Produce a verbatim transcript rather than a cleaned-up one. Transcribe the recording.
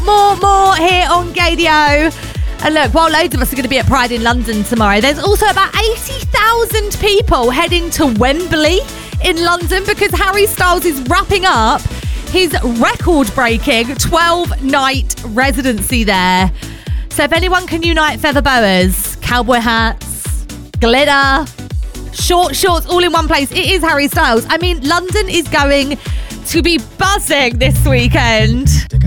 More, more here on Gaydio. And look, while loads of us are going to be at Pride in London tomorrow, there's also about eighty thousand people heading to Wembley in London because Harry Styles is wrapping up his record-breaking twelve-night residency there. So if anyone can unite feather boas, cowboy hats, glitter, short shorts, all in one place, it is Harry Styles. I mean, London is going to be buzzing this weekend.